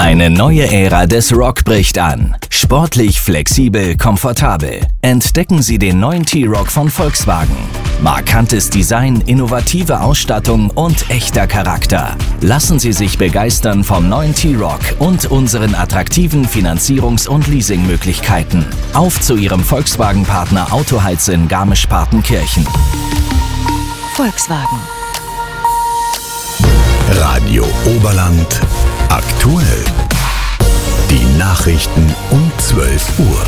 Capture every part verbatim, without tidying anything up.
Eine neue Ära des Rock bricht an. Sportlich, flexibel, komfortabel. Entdecken Sie den neuen T-Roc von Volkswagen. Markantes Design, innovative Ausstattung und echter Charakter. Lassen Sie sich begeistern vom neuen T-Roc und unseren attraktiven Finanzierungs- und Leasingmöglichkeiten. Auf zu Ihrem Volkswagen-Partner Autoheiz in Garmisch-Partenkirchen. Volkswagen. Radio Oberland aktuell. Die Nachrichten um zwölf Uhr.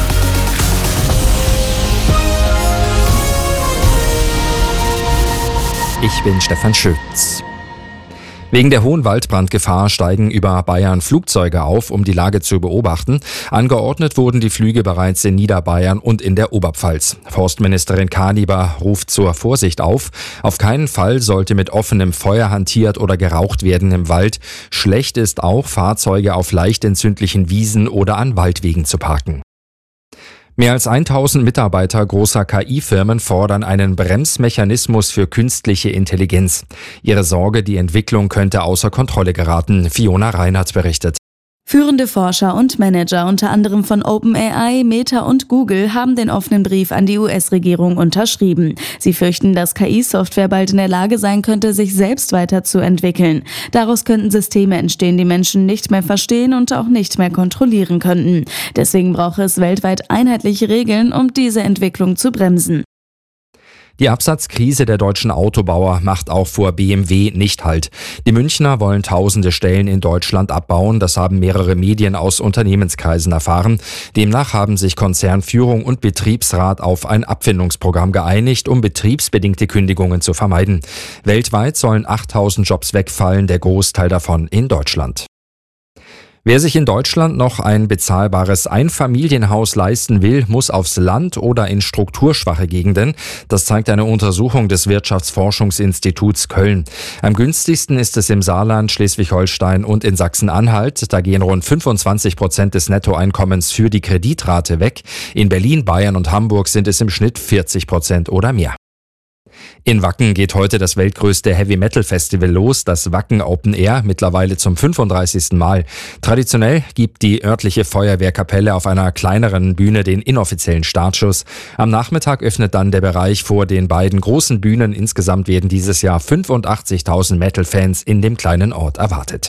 Ich bin Stefan Schütz. Wegen der hohen Waldbrandgefahr steigen über Bayern Flugzeuge auf, um die Lage zu beobachten. Angeordnet wurden die Flüge bereits in Niederbayern und in der Oberpfalz. Forstministerin Kaniber ruft zur Vorsicht auf. Auf keinen Fall sollte mit offenem Feuer hantiert oder geraucht werden im Wald. Schlecht ist auch, Fahrzeuge auf leicht entzündlichen Wiesen oder an Waldwegen zu parken. Mehr als tausend Mitarbeiter großer K I-Firmen fordern einen Bremsmechanismus für künstliche Intelligenz. Ihre Sorge, die Entwicklung könnte außer Kontrolle geraten. Fiona Reinhardt berichtet. Führende Forscher und Manager, unter anderem von OpenAI, Meta und Google, haben den offenen Brief an die U S-Regierung unterschrieben. Sie fürchten, dass K I-Software bald in der Lage sein könnte, sich selbst weiterzuentwickeln. Daraus könnten Systeme entstehen, die Menschen nicht mehr verstehen und auch nicht mehr kontrollieren könnten. Deswegen braucht es weltweit einheitliche Regeln, um diese Entwicklung zu bremsen. Die Absatzkrise der deutschen Autobauer macht auch vor B M W nicht Halt. Die Münchner wollen tausende Stellen in Deutschland abbauen. Das haben mehrere Medien aus Unternehmenskreisen erfahren. Demnach haben sich Konzernführung und Betriebsrat auf ein Abfindungsprogramm geeinigt, um betriebsbedingte Kündigungen zu vermeiden. Weltweit sollen achttausend Jobs wegfallen, der Großteil davon in Deutschland. Wer sich in Deutschland noch ein bezahlbares Einfamilienhaus leisten will, muss aufs Land oder in strukturschwache Gegenden. Das zeigt eine Untersuchung des Wirtschaftsforschungsinstituts Köln. Am günstigsten ist es im Saarland, Schleswig-Holstein und in Sachsen-Anhalt. Da gehen rund fünfundzwanzig Prozent des Nettoeinkommens für die Kreditrate weg. In Berlin, Bayern und Hamburg sind es im Schnitt vierzig Prozent oder mehr. In Wacken geht heute das weltgrößte Heavy-Metal-Festival los, das Wacken Open Air, mittlerweile zum fünfunddreißigsten Mal. Traditionell gibt die örtliche Feuerwehrkapelle auf einer kleineren Bühne den inoffiziellen Startschuss. Am Nachmittag öffnet dann der Bereich vor den beiden großen Bühnen. Insgesamt werden dieses Jahr fünfundachtzigtausend Metal-Fans in dem kleinen Ort erwartet.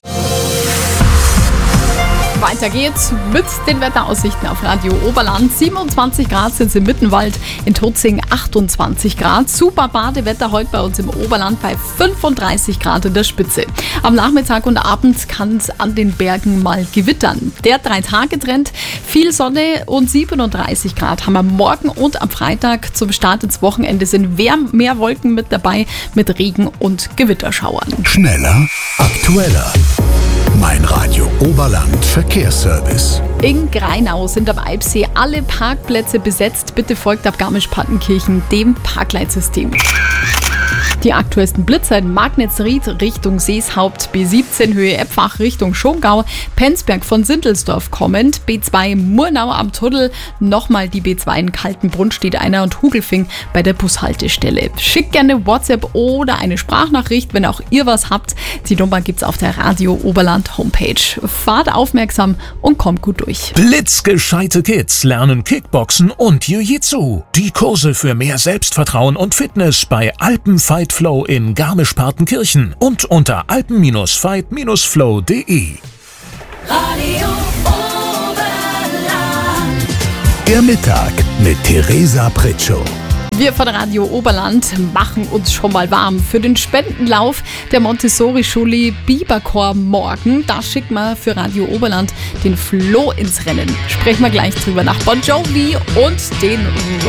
Weiter geht's mit den Wetteraussichten auf Radio Oberland. siebenundzwanzig Grad sind es im Mittenwald, in Tutzing achtundzwanzig Grad. Super Badewetter heute bei uns im Oberland bei fünfunddreißig Grad in der Spitze. Am Nachmittag und Abend kann es an den Bergen mal gewittern. Der Drei-Tage-Trend, viel Sonne und siebenunddreißig Grad haben wir morgen und am Freitag. Zum Start ins Wochenende sind mehr Wolken mit dabei, mit Regen und Gewitterschauern. Schneller, aktueller. Mein Radio Oberland Verkehrsservice. In Greinau sind am Eibsee alle Parkplätze besetzt. Bitte folgt ab Garmisch-Partenkirchen dem Parkleitsystem. Die aktuellsten Blitzer in Magnetzried Richtung Seeshaupt, B siebzehn Höhe Eppfach Richtung Schongau, Penzberg von Sintelsdorf kommend, B zwei Murnau am Tunnel, nochmal die B zwei in Kaltenbrunn steht einer und Hugelfing bei der Bushaltestelle. Schickt gerne WhatsApp oder eine Sprachnachricht, wenn auch ihr was habt. Die Nummer gibt's auf der Radio Oberland Homepage. Fahrt aufmerksam und kommt gut durch. Blitzgescheite Kids lernen Kickboxen und Jiu-Jitsu. Die Kurse für mehr Selbstvertrauen und Fitness bei Alpenfight Flow in Garmisch-Partenkirchen und unter alpen Fight Flow punkt de. Radio Oberland. Der Mittag mit Theresa Pritschow. Wir von Radio Oberland machen uns schon mal warm für den Spendenlauf der Montessori-Schule Biberchor morgen. Da schicken wir für Radio Oberland den Flo ins Rennen. Sprechen wir gleich drüber nach Bon Jovi und den